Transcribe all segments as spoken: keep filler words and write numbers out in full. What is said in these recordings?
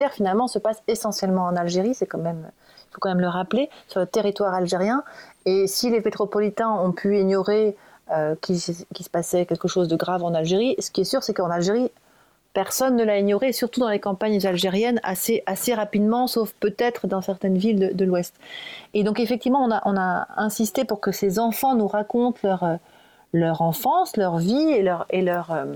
finalement se passe essentiellement en Algérie, c'est quand même, il faut quand même le rappeler, sur le territoire algérien. Et si les métropolitains ont pu ignorer euh, qu'il, qu'il se passait quelque chose de grave en Algérie, ce qui est sûr, c'est qu'en Algérie, personne ne l'a ignoré, surtout dans les campagnes algériennes, assez, assez rapidement, sauf peut-être dans certaines villes de, de l'Ouest. Et donc effectivement, on a, on a insisté pour que ces enfants nous racontent leur, leur enfance, leur vie et leur, et leur, euh,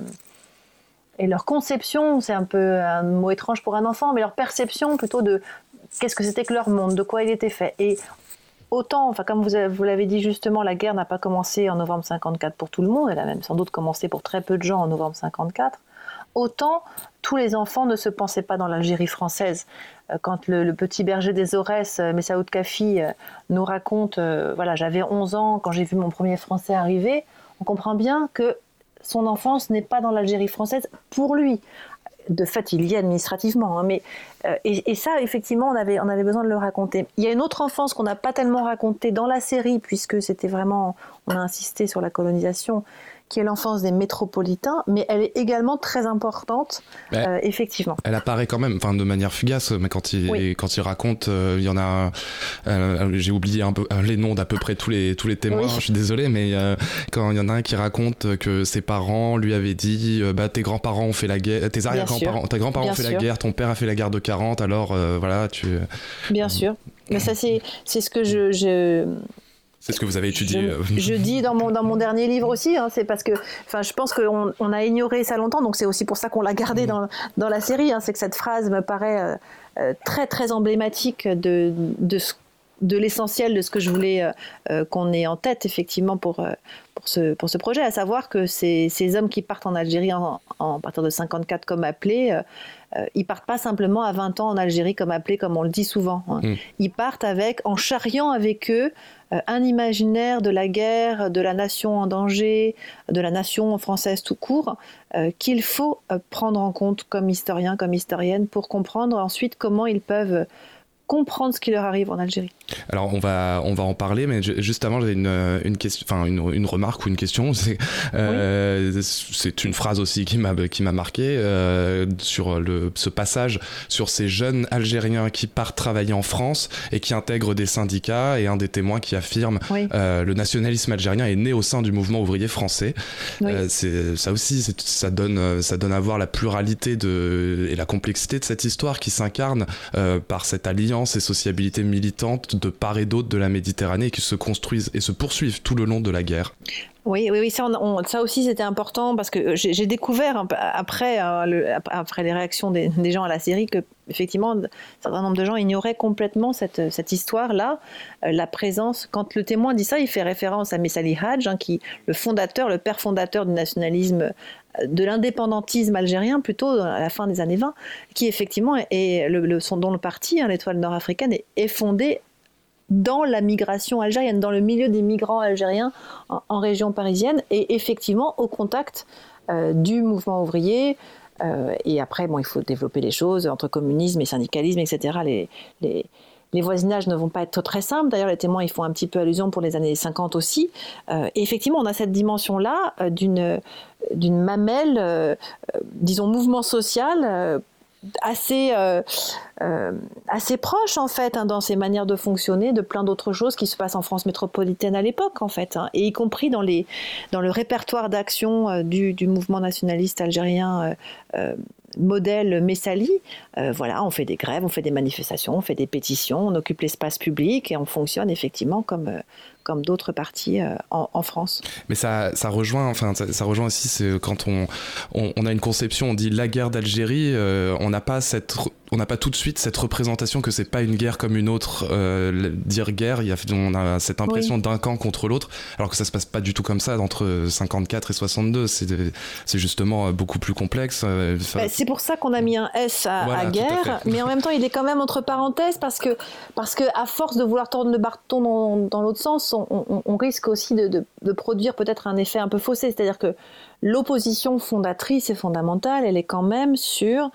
et leur conception, c'est un peu un mot étrange pour un enfant, mais leur perception plutôt de qu'est-ce que c'était que leur monde, de quoi il était fait. Et autant, enfin, comme vous, avez, vous l'avez dit justement, la guerre n'a pas commencé en novembre cinquante-quatre pour tout le monde, elle a même sans doute commencé pour très peu de gens en novembre cinquante-quatre. Autant tous les enfants ne se pensaient pas dans l'Algérie française. Quand le, le petit berger des Aurès, Messaoud Kafi, nous raconte, euh, voilà, j'avais onze ans quand j'ai vu mon premier Français arriver, on comprend bien que son enfance n'est pas dans l'Algérie française pour lui. De fait, il y est administrativement, hein, mais euh, et, et ça, effectivement, on avait, on avait besoin de le raconter. Il y a une autre enfance qu'on n'a pas tellement racontée dans la série, puisque c'était vraiment, on a insisté sur la colonisation, qui est l'enfance des métropolitains, mais elle est également très importante, bah, euh, effectivement. Elle apparaît quand même, enfin de manière fugace, mais quand il, oui. quand il raconte, euh, il y en a, euh, j'ai oublié un peu les noms d'à peu près tous les tous les témoins. Oui. Je suis désolé, mais euh, quand il y en a un qui raconte que ses parents lui avaient dit, euh, bah tes grands-parents ont fait la guerre, tes arrière-grands-parents, tes grands-parents Bien ont fait sûr. la guerre, ton père a fait la guerre de quarante, alors euh, voilà, tu. Bien euh, sûr, mais ça c'est c'est ce que je je. C'est ce que vous avez étudié. Je, je dis dans mon, dans mon dernier livre aussi, hein, c'est parce que je pense qu'on on a ignoré ça longtemps, donc c'est aussi pour ça qu'on l'a gardé dans, dans la série, hein, c'est que cette phrase me paraît euh, très très emblématique de, de, de l'essentiel de ce que je voulais euh, qu'on ait en tête effectivement pour, pour, ce, pour ce projet, à savoir que ces, ces hommes qui partent en Algérie en, en, à partir de cinquante-quatre comme appelés, euh, Euh, ils partent pas simplement à vingt ans en Algérie comme appelés, comme on le dit souvent. Hein. Mmh. Ils partent avec, en charriant avec eux euh, un imaginaire de la guerre, de la nation en danger, de la nation française tout court, euh, qu'il faut euh, prendre en compte comme historien, comme historienne, pour comprendre ensuite comment ils peuvent comprendre ce qui leur arrive en Algérie. Alors on va on va en parler, mais juste avant j'avais une une question, enfin une une remarque ou une question. C'est euh, oui. c'est une phrase aussi qui m'a qui m'a marqué euh, sur le ce passage sur ces jeunes Algériens qui partent travailler en France et qui intègrent des syndicats, et un des témoins qui affirme oui. euh, le nationalisme algérien est né au sein du mouvement ouvrier français. Oui. Euh, c'est ça aussi, c'est, ça donne ça donne à voir la pluralité de et la complexité de cette histoire qui s'incarne euh, par cette alliance et sociabilité militante de part et d'autre de la Méditerranée, qui se construisent et se poursuivent tout le long de la guerre. Oui, oui, oui, ça, on, on, ça aussi c'était important parce que j'ai, j'ai découvert après, euh, le, après les réactions des, des gens à la série que effectivement un certain nombre de gens ignoraient complètement cette, cette histoire-là, euh, la présence. Quand le témoin dit ça, il fait référence à Messali Hadj, hein, qui le fondateur, le père fondateur du nationalisme, de l'indépendantisme algérien plutôt à la fin des années vingt, qui effectivement est le, le, son, dont le parti, hein, l'Étoile nord-africaine, est, est fondé dans la migration algérienne, dans le milieu des migrants algériens en, en région parisienne, et effectivement au contact euh, du mouvement ouvrier. Euh, et après, bon, il faut développer les choses entre communisme et syndicalisme, et cetera. Les, les, les voisinages ne vont pas être très simples. D'ailleurs, les témoins, ils font un petit peu allusion pour les années cinquante aussi. Euh, et effectivement, on a cette dimension-là euh, d'une, d'une mamelle, euh, euh, disons, mouvement social, euh, assez, euh, euh, assez proche en fait hein, dans ses manières de fonctionner de plein d'autres choses qui se passent en France métropolitaine à l'époque en fait hein, et y compris dans, les, dans le répertoire d'action euh, du, du mouvement nationaliste algérien euh, euh, modèle Messali. Euh, voilà, on fait des grèves, on fait des manifestations, on fait des pétitions, on occupe l'espace public et on fonctionne effectivement comme, euh, comme d'autres partis euh, en, en France. Mais ça, ça rejoint, enfin, ça, ça rejoint aussi, c'est quand on, on, on a une conception, on dit la guerre d'Algérie, euh, on n'a pas cette, on n'a pas tout de suite cette représentation que c'est pas une guerre comme une autre. Euh, dire guerre, il y a, on a cette impression oui. d'un camp contre l'autre, alors que ça se passe pas du tout comme ça entre cinquante-quatre et soixante-deux. C'est, c'est justement beaucoup plus complexe. Euh, bah, c'est pour ça qu'on a mis un S à, voilà, à guerre, à mais en même temps, il est quand même entre parenthèses parce que, parce que à force de vouloir tordre le bâton dans, dans l'autre sens, on, on, on risque aussi de, de, de produire peut-être un effet un peu faussé. C'est-à-dire que l'opposition fondatrice et fondamentale, elle est quand même sur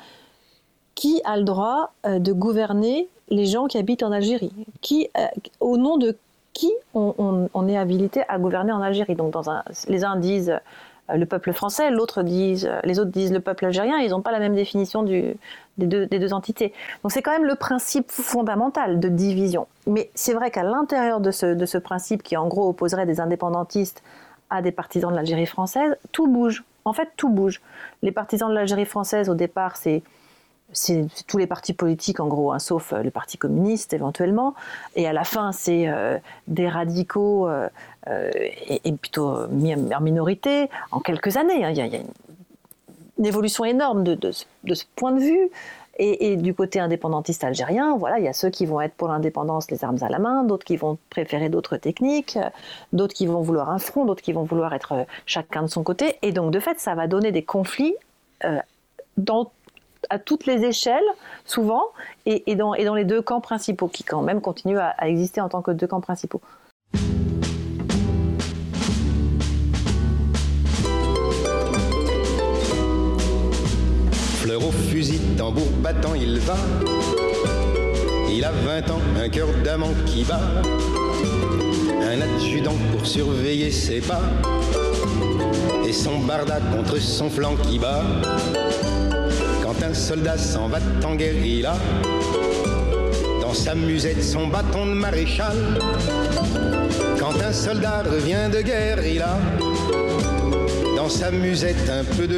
qui a le droit euh, de gouverner les gens qui habitent en Algérie, qui, euh, au nom de qui on, on, on est habilité à gouverner en Algérie. Donc dans un, les uns disent le peuple français, l'autre disent, les autres disent le peuple algérien, ils n'ont pas la même définition du, des, deux, des deux entités. Donc c'est quand même le principe fondamental de division. Mais c'est vrai qu'à l'intérieur de ce, de ce principe qui en gros opposerait des indépendantistes à des partisans de l'Algérie française, tout bouge. En fait, tout bouge. Les partisans de l'Algérie française, au départ, c'est, c'est, c'est tous les partis politiques, en gros, hein, sauf le Parti communiste, éventuellement. Et à la fin, c'est euh, des radicaux, euh, euh, et, et plutôt en minorité, en quelques années. Hein. Il y a, il y a une, une évolution énorme de, de, de ce point de vue. Et, et du côté indépendantiste algérien, voilà, il y a ceux qui vont être pour l'indépendance les armes à la main, d'autres qui vont préférer d'autres techniques, d'autres qui vont vouloir un front, d'autres qui vont vouloir être chacun de son côté. Et donc, de fait, ça va donner des conflits euh, dans, à toutes les échelles, souvent, et, et, dans, et dans les deux camps principaux, qui quand même continuent à, à exister en tant que deux camps principaux. Fleur au fusil, tambour battant, il va. Il a vingt ans, un cœur d'amant qui bat. Un adjudant pour surveiller ses pas. Et son barda contre son flanc qui bat. Quand un soldat s'en va en guérilla, dans sa musette son bâton de maréchal. Quand un soldat revient de guerre, il a dans sa musette un peu de